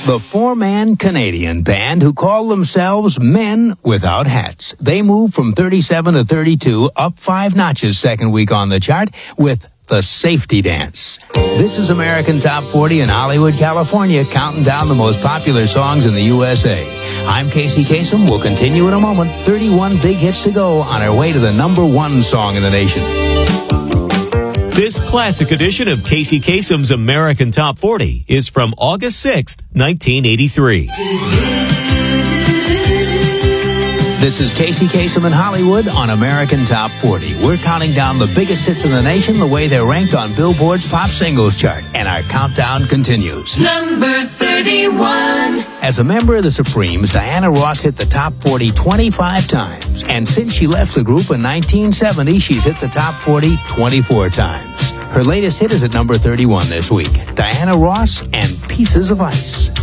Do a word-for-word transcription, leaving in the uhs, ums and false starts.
The four-man Canadian band who call themselves Men Without Hats. They moved from thirty-seven to thirty-two, up five notches second week on the chart with The Safety Dance. This is American Top forty in Hollywood, California, counting down the most popular songs in the U S A. I'm Casey Kasem. We'll continue in a moment. thirty-one big hits to go on our way to the number one song in the nation. This classic edition of Casey Kasem's American Top forty is from August sixth, nineteen eighty-three. This is Casey Kasem in Hollywood on American Top forty. We're counting down the biggest hits in the nation the way they're ranked on Billboard's Pop Singles chart. And our countdown continues. Number thirty-one. As a member of the Supremes, Diana Ross hit the top forty twenty-five times. And since she left the group in nineteen seventy, she's hit the top forty twenty-four times. Her latest hit is at number thirty-one this week. Diana Ross and Pieces of Ice.